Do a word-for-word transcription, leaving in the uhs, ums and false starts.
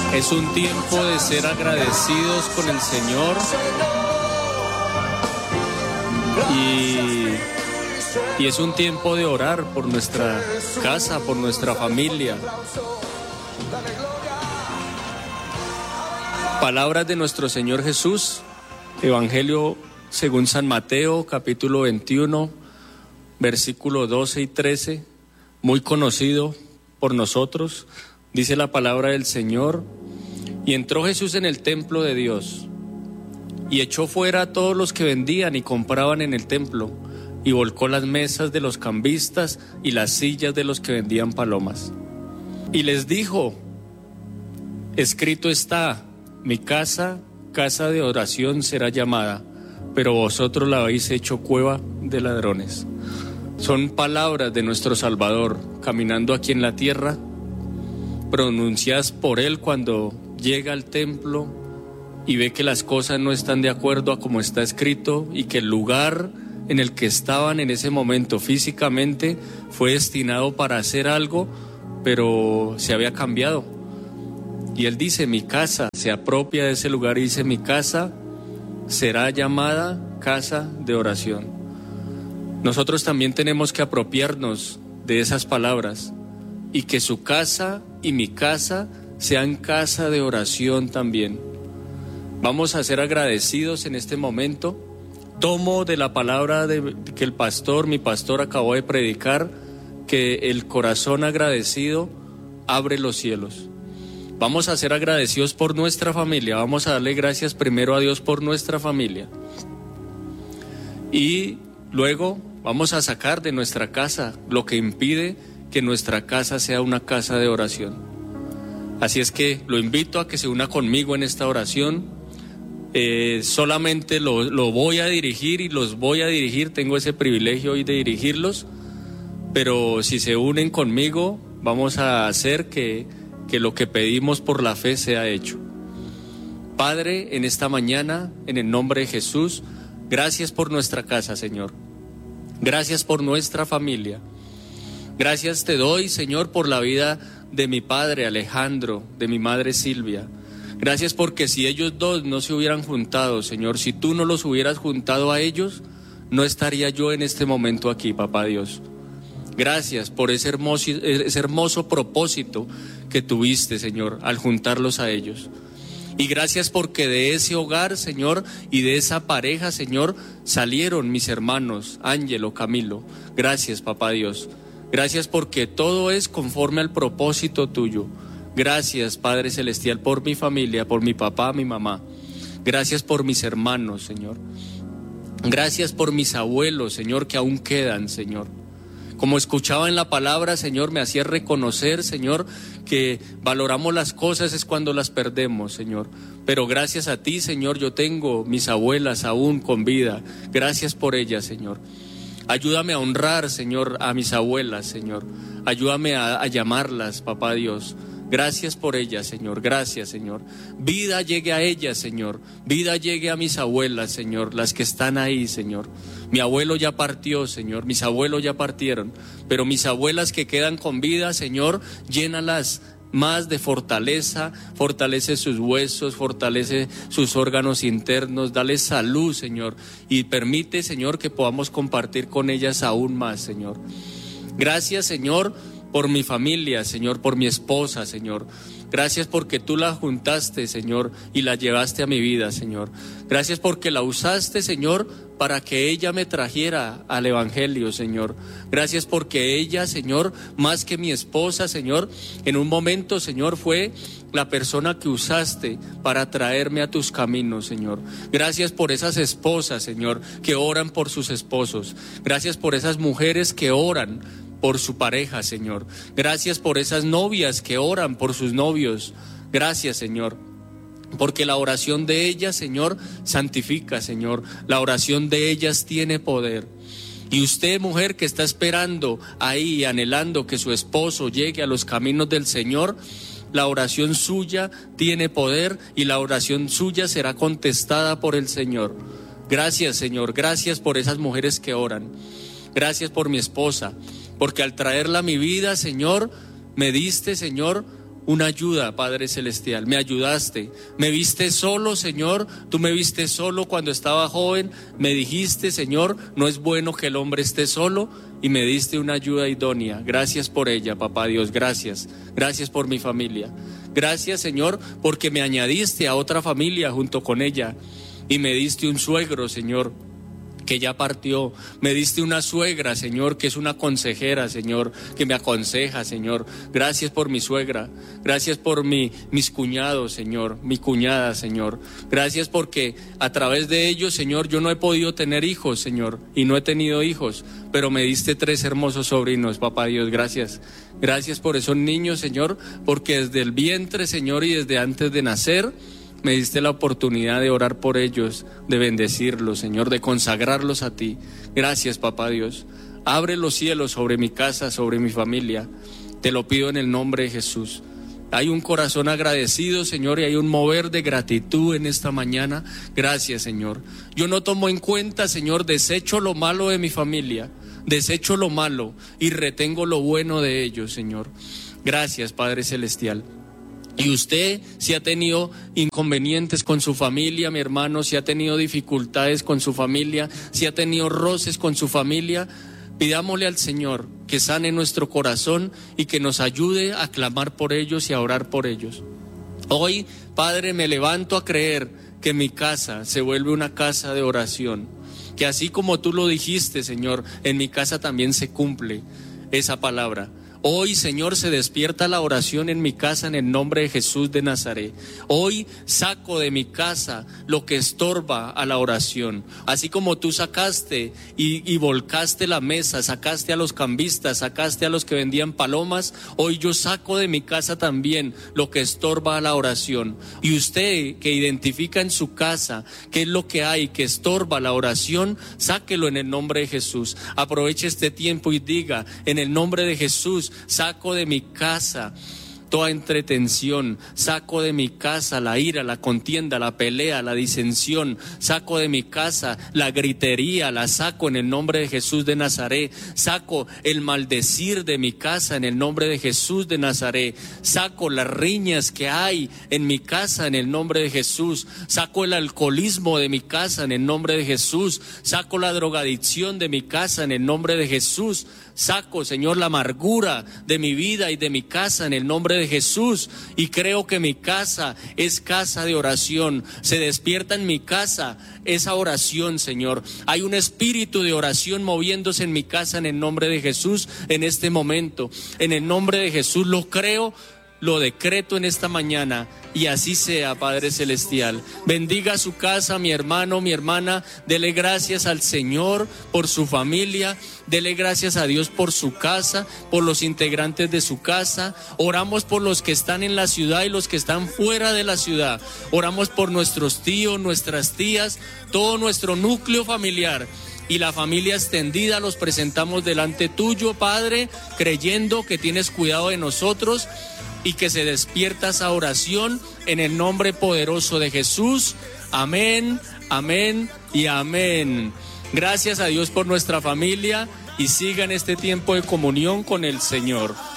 Es un tiempo de ser agradecidos con el Señor y, y es un tiempo de orar por nuestra casa, por nuestra familia. Palabras de nuestro Señor Jesús, Evangelio según San Mateo, capítulo veintiuno, versículo doce y trece, muy conocido por nosotros. Dice la palabra del Señor: y entró Jesús en el templo de Dios, y echó fuera a todos los que vendían y compraban en el templo, y volcó las mesas de los cambistas y las sillas de los que vendían palomas. Y les dijo: escrito está, mi casa, casa de oración será llamada, pero vosotros la habéis hecho cueva de ladrones. Son palabras de nuestro Salvador, caminando aquí en la tierra, pronunciadas por Él cuando llega al templo y ve que las cosas no están de acuerdo a como está escrito y que el lugar en el que estaban en ese momento físicamente fue destinado para hacer algo, pero se había cambiado. Y Él dice: mi casa, se apropia de ese lugar y dice: mi casa será llamada casa de oración. Nosotros también tenemos que apropiarnos de esas palabras y que su casa y mi casa sean casa de oración también. Vamos a ser agradecidos en este momento. Tomo de la palabra de, que el pastor, mi pastor, acabó de predicar, que el corazón agradecido abre los cielos. Vamos a ser agradecidos por nuestra familia. Vamos a darle gracias primero a Dios por nuestra familia. Y luego vamos a sacar de nuestra casa lo que impide que nuestra casa sea una casa de oración. Así es que lo invito a que se una conmigo en esta oración. Eh, solamente lo, lo voy a dirigir y los voy a dirigir. Tengo ese privilegio hoy de dirigirlos. Pero si se unen conmigo, vamos a hacer que, que lo que pedimos por la fe sea hecho. Padre, en esta mañana, en el nombre de Jesús, gracias por nuestra casa, Señor. Gracias por nuestra familia. Gracias te doy, Señor, por la vida de mi padre Alejandro, de mi madre Silvia. Gracias porque si ellos dos no se hubieran juntado, Señor, si tú no los hubieras juntado a ellos, no estaría yo en este momento aquí, Papá Dios. Gracias por ese hermoso, ese hermoso propósito que tuviste, Señor, al juntarlos a ellos. Y gracias porque de ese hogar, Señor, y de esa pareja, Señor, salieron mis hermanos, Ángelo, Camilo. Gracias, Papá Dios. Gracias porque todo es conforme al propósito tuyo. Gracias, Padre Celestial, por mi familia, por mi papá, mi mamá. Gracias por mis hermanos, Señor. Gracias por mis abuelos, Señor, que aún quedan, Señor. Como escuchaba en la palabra, Señor, me hacía reconocer, Señor, que valoramos las cosas es cuando las perdemos, Señor. Pero gracias a ti, Señor, yo tengo mis abuelas aún con vida. Gracias por ellas, Señor. Ayúdame a honrar, Señor, a mis abuelas, Señor. Ayúdame a, a llamarlas, Papá Dios. Gracias por ellas, Señor. Gracias, Señor. Vida llegue a ellas, Señor. Vida llegue a mis abuelas, Señor, las que están ahí, Señor. Mi abuelo ya partió, Señor. Mis abuelos ya partieron. Pero mis abuelas que quedan con vida, Señor, llénalas más de fortaleza, fortalece sus huesos, fortalece sus órganos internos, dale salud, Señor, y permite, Señor, que podamos compartir con ellas aún más, Señor. Gracias, Señor, por mi familia, Señor, por mi esposa, Señor. Gracias porque tú la juntaste, Señor, y la llevaste a mi vida, Señor. Gracias porque la usaste, Señor, para que ella me trajera al Evangelio, Señor. Gracias porque ella, Señor, más que mi esposa, Señor, en un momento, Señor, fue la persona que usaste para traerme a tus caminos, Señor. Gracias por esas esposas, Señor, que oran por sus esposos. Gracias por esas mujeres que oran por su pareja, Señor. Gracias por esas novias que oran por sus novios. Gracias, Señor, porque la oración de ellas, Señor, santifica, Señor. La oración de ellas tiene poder. Y usted, mujer, que está esperando ahí, anhelando que su esposo llegue a los caminos del Señor, la oración suya tiene poder y la oración suya será contestada por el Señor. Gracias, Señor. Gracias por esas mujeres que oran. Gracias por mi esposa, porque al traerla a mi vida, Señor, me diste, Señor, una ayuda, Padre Celestial. Me ayudaste, me viste solo, Señor, tú me viste solo cuando estaba joven, me dijiste, Señor, no es bueno que el hombre esté solo, y me diste una ayuda idónea. Gracias por ella, Papá Dios, gracias, gracias por mi familia. Gracias, Señor, porque me añadiste a otra familia junto con ella, y me diste un suegro, Señor, que ya partió. Me diste una suegra, Señor, que es una consejera, Señor, que me aconseja, Señor. Gracias por mi suegra, gracias por mi, mis cuñados, Señor, mi cuñada, Señor. Gracias porque a través de ellos, Señor, yo no he podido tener hijos, Señor, y no he tenido hijos, pero me diste tres hermosos sobrinos, Papá Dios, gracias. Gracias por esos niños, Señor, porque desde el vientre, Señor, y desde antes de nacer, me diste la oportunidad de orar por ellos, de bendecirlos, Señor, de consagrarlos a ti. Gracias, Papá Dios. Abre los cielos sobre mi casa, sobre mi familia. Te lo pido en el nombre de Jesús. Hay un corazón agradecido, Señor, y hay un mover de gratitud en esta mañana. Gracias, Señor. Yo no tomo en cuenta, Señor, desecho lo malo de mi familia, desecho lo malo y retengo lo bueno de ellos, Señor. Gracias, Padre Celestial. Y usted, si ha tenido inconvenientes con su familia, mi hermano, si ha tenido dificultades con su familia, si ha tenido roces con su familia, pidámosle al Señor que sane nuestro corazón y que nos ayude a clamar por ellos y a orar por ellos. Hoy, Padre, me levanto a creer que mi casa se vuelve una casa de oración, que así como tú lo dijiste, Señor, en mi casa también se cumple esa palabra. Hoy, Señor, se despierta la oración en mi casa en el nombre de Jesús de Nazaret. Hoy saco de mi casa lo que estorba a la oración. Así como tú sacaste y, y volcaste la mesa, sacaste a los cambistas, sacaste a los que vendían palomas, hoy yo saco de mi casa también lo que estorba a la oración. Y usted que identifica en su casa qué es lo que hay que estorba la oración, sáquelo en el nombre de Jesús. Aproveche este tiempo y diga, en el nombre de Jesús, saco de mi casa toda entretención, saco de mi casa la ira, la contienda, la pelea, la disensión, saco de mi casa la gritería, la saco en el nombre de Jesús de Nazaret, saco el maldecir de mi casa en el nombre de Jesús de Nazaret, saco las riñas que hay en mi casa en el nombre de Jesús, saco el alcoholismo de mi casa en el nombre de Jesús, saco la drogadicción de mi casa en el nombre de Jesús, saco, Señor, la amargura de mi vida y de mi casa en el nombre de Jesús, y creo que mi casa es casa de oración. Se despierta en mi casa esa oración, Señor. Hay un espíritu de oración moviéndose en mi casa en el nombre de Jesús en este momento. En el nombre de Jesús lo creo, lo decreto en esta mañana, y así sea, Padre Celestial. Bendiga su casa, mi hermano, mi hermana. Dele gracias al Señor por su familia. Dele gracias a Dios por su casa, por los integrantes de su casa. Oramos por los que están en la ciudad y los que están fuera de la ciudad. Oramos por nuestros tíos, nuestras tías, todo nuestro núcleo familiar. Y la familia extendida los presentamos delante tuyo, Padre, creyendo que tienes cuidado de nosotros y que se despierta esa oración en el nombre poderoso de Jesús. Amén, amén y amén. Gracias a Dios por nuestra familia y sigan este tiempo de comunión con el Señor.